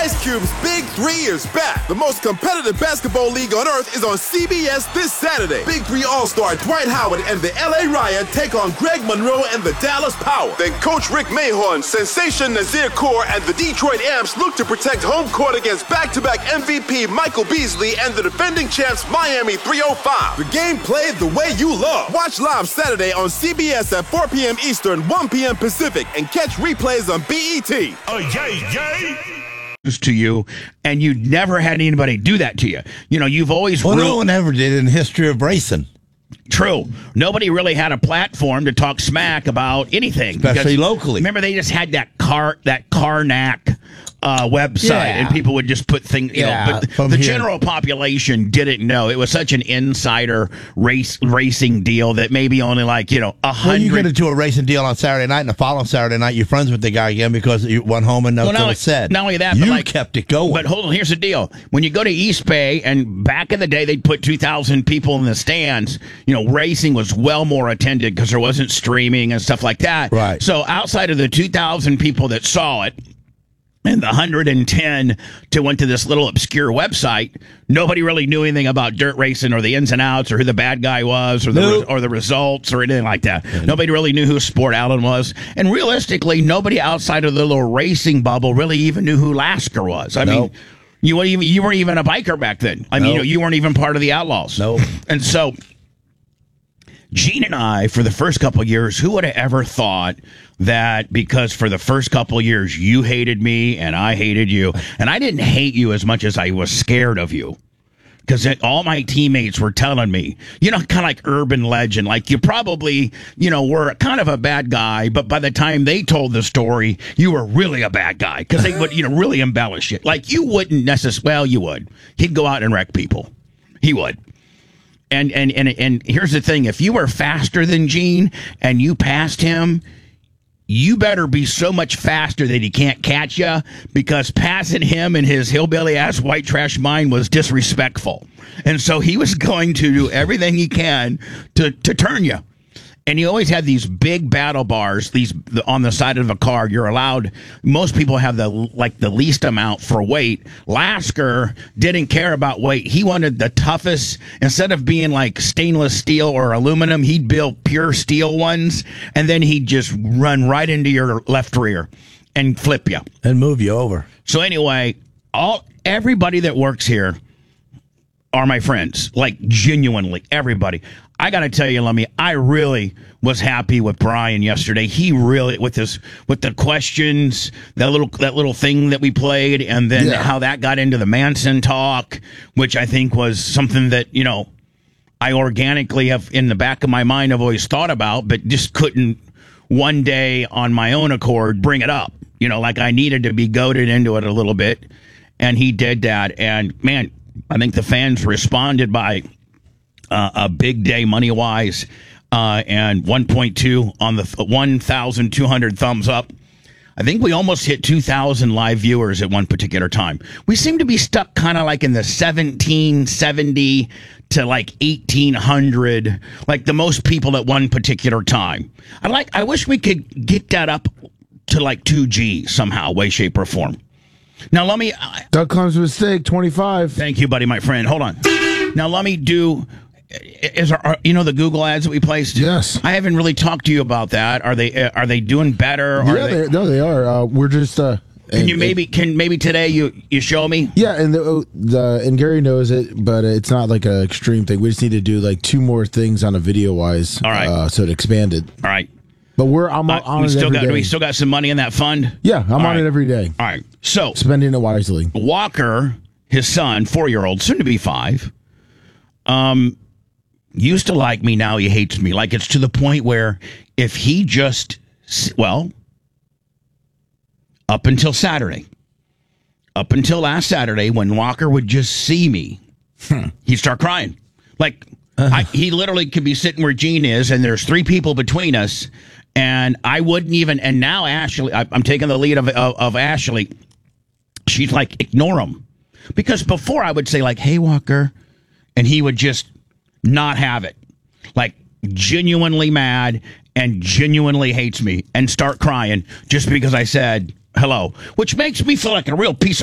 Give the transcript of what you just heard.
Ice Cube's Big 3 is back. The most competitive basketball league on earth is on CBS this Saturday. Big 3 All-Star Dwight Howard and the LA Riot take on Greg Monroe and the Dallas Power. Then Coach Rick Mahorn, Sensation Nazir Kaur, and the Detroit Amps look to protect home court against back-to-back MVP Michael Beasley and the defending champs Miami 305. The game played the way you love. Watch live Saturday on CBS at 4 p.m. Eastern, 1 p.m. Pacific, and catch replays on BET. Oh, yay! To you, and you never had anybody do that to you. You know, you've always no one ever did in the history of racing. True. Nobody really had a platform to talk smack about anything, especially locally. Remember, they just had that Carnac website, and people would just put things. You know, but the general population didn't know. It was such an insider racing deal that maybe only 100. Well, you get into a racing deal on Saturday night, and the following Saturday night, you're friends with the guy again because you went home and nothing was said. Not only that, you kept it going. But hold on, here's the deal: when you go to East Bay, and back in the day, they'd put 2,000 people in the stands. You know, racing was well more attended because there wasn't streaming and stuff like that. Right. So outside of the 2,000 people that saw it, and the 110 went to this little obscure website, nobody really knew anything about dirt racing or the ins and outs or who the bad guy was or the results or anything like that. Nobody really knew who Sport Allen was. And realistically, nobody outside of the little racing bubble really even knew who Lasker was. I mean, you weren't even a biker back then. I mean, you weren't even part of the Outlaws. No. And so Gene and I, for the first couple of years, who would have ever thought that because for the first couple of years you hated me and I hated you, and I didn't hate you as much as I was scared of you, because all my teammates were telling me, kind of like urban legend, like you probably, were kind of a bad guy, but by the time they told the story, you were really a bad guy, because they would, really embellish it. Like you wouldn't necessarily, well, you would. He'd go out and wreck people. He would. And here's the thing: if you were faster than Gene and you passed him, you better be so much faster that he can't catch you, because passing him in his hillbilly ass white trash mind was disrespectful. And so he was going to do everything he can to turn you. And he always had these big battle bars, on the side of a car. You're allowed, most people have the least amount for weight. Lasker didn't care about weight. He wanted the toughest. Instead of being like stainless steel or aluminum, he'd build pure steel ones, and then he'd just run right into your left rear and flip you. And move you over. So anyway, everybody that works here are my friends, like genuinely everybody. I got to tell you, Lummy, I really was happy with Brian yesterday. He really, with the questions, that little thing that we played, and then how that got into the Manson talk, which I think was something that, I organically have in the back of my mind I've always thought about, but just couldn't one day on my own accord bring it up. Like I needed to be goaded into it a little bit, and he did that. And man, I think the fans responded by a big day money-wise, and 1.2 on the 1,200 thumbs up. I think we almost hit 2,000 live viewers at one particular time. We seem to be stuck kind of like in the 1,770 to like 1,800, like the most people at one particular time. I wish we could get that up to like 2G somehow, way, shape, or form. Now, let me... Doug comes with steak, 25. Thank you, buddy, my friend. Hold on. Now, let me do... the Google ads that we placed? Yes. I haven't really talked to you about that. Are they doing better? They are. We're just... Can maybe today you show me? Yeah, and Gary knows it, but it's not like an extreme thing. We just need to do like 2 more things on a video-wise. All right. So it expanded. All right. But I'm on it every day. We still got some money in that fund? Yeah, I'm on it every day. All right. So spending it wisely. Walker, his son, 4-year-old, soon to be 5, used to like me. Now he hates me. Like it's to the point where if he just, up until last Saturday, when Walker would just see me, he'd start crying. Like he literally could be sitting where Gene is, and there's 3 people between us. And I wouldn't even, and now Ashley, I'm taking the lead of Ashley. She's like, ignore him. Because before I would say like, hey, Walker, and he would just not have it. Like genuinely mad and genuinely hates me and start crying just because I said hello, which makes me feel like a real piece of